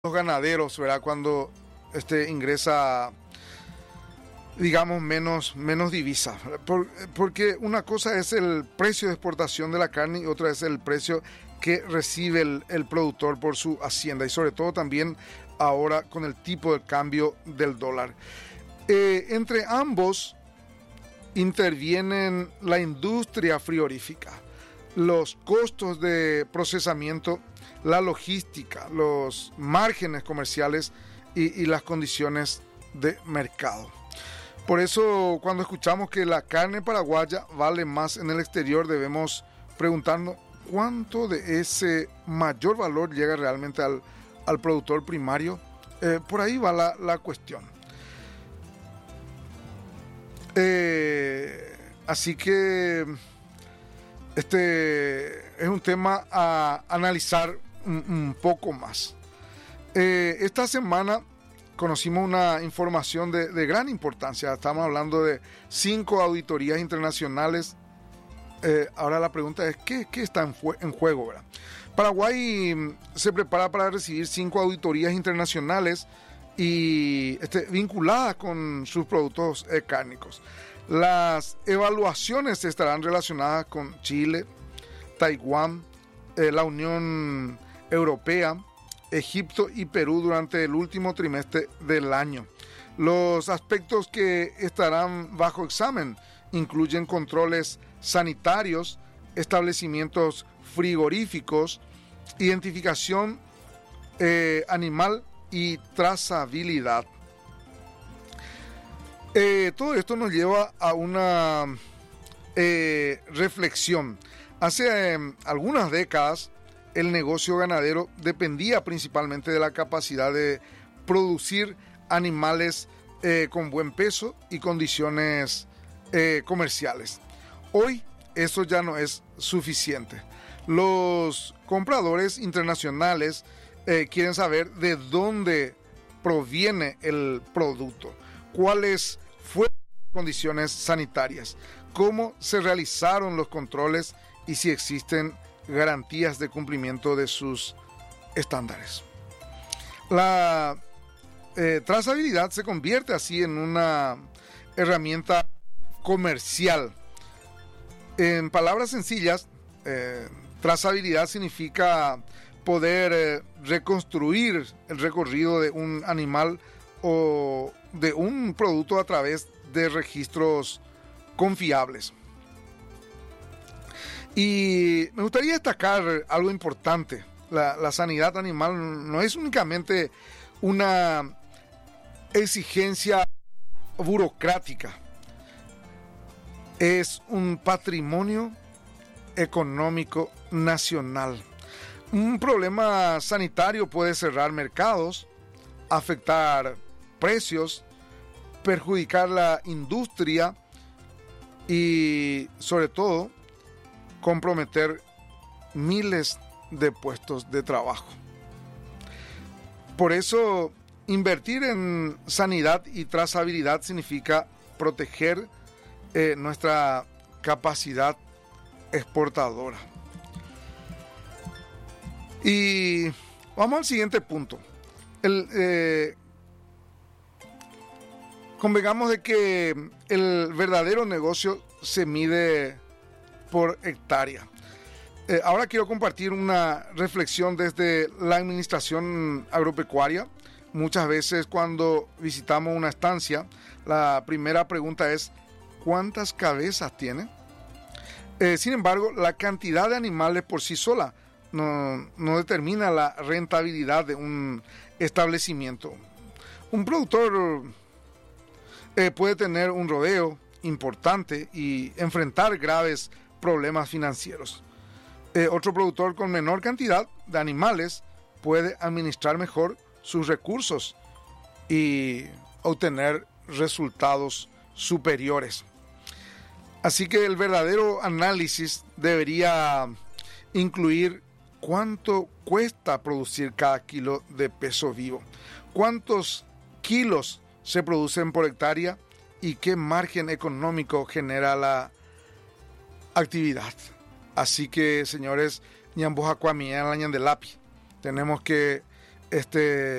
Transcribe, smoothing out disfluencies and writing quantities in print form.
los ganaderos, ¿verdad? Cuando ingresa, digamos, menos divisa. Porque una cosa es el precio de exportación de la carne y otra es el precio que recibe el productor por su hacienda. Y sobre todo también ahora con el tipo de cambio del dólar. Entre ambos intervienen la industria frigorífica, los costos de procesamiento, la logística, los márgenes comerciales y las condiciones de mercado. Por eso, cuando escuchamos que la carne paraguaya vale más en el exterior, debemos preguntarnos cuánto de ese mayor valor llega realmente al productor primario. Por ahí va la cuestión. Así que es un tema a analizar un poco más. Esta semana conocimos una información de gran importancia. Estamos hablando de 5 auditorías internacionales. Ahora la pregunta es, ¿qué está en juego, ¿verdad? Paraguay se prepara para recibir 5 auditorías internacionales y vinculadas con sus productos cárnicos. Las evaluaciones estarán relacionadas con Chile, Taiwán, la Unión Europea, Egipto y Perú durante el último trimestre del año. Los aspectos que estarán bajo examen incluyen controles sanitarios, establecimientos frigoríficos, identificación animal y trazabilidad. Todo esto nos lleva a una reflexión. Hace algunas décadas el negocio ganadero dependía principalmente de la capacidad de producir animales con buen peso y condiciones comerciales. Hoy eso ya no es suficiente. Los compradores internacionales quieren saber de dónde proviene el producto, cuáles fueron las condiciones sanitarias, cómo se realizaron los controles y si existen garantías de cumplimiento de sus estándares. La trazabilidad se convierte así en una herramienta comercial. En palabras sencillas, trazabilidad significa poder reconstruir el recorrido de un animal o de un producto a través de registros confiables. Y me gustaría destacar algo importante. La sanidad animal no es únicamente una exigencia burocrática, es un patrimonio económico nacional. Un problema sanitario puede cerrar mercados, afectar precios, perjudicar la industria y, sobre todo, comprometer miles de puestos de trabajo. Por eso, invertir en sanidad y trazabilidad significa proteger nuestra capacidad exportadora. Y vamos al siguiente punto. Convengamos de que el verdadero negocio se mide por hectárea. Ahora quiero compartir una reflexión desde la administración agropecuaria. Muchas veces cuando visitamos una estancia, la primera pregunta es ¿cuántas cabezas tiene? Sin embargo, la cantidad de animales por sí sola no determina la rentabilidad de un establecimiento. Un productor puede tener un rodeo importante y enfrentar graves problemas financieros. Otro productor con menor cantidad de animales puede administrar mejor sus recursos y obtener resultados superiores. Así que el verdadero análisis debería incluir cuánto cuesta producir cada kilo de peso vivo, cuántos kilos se producen por hectárea y qué margen económico genera la actividad. Así que, señores, tenemos que este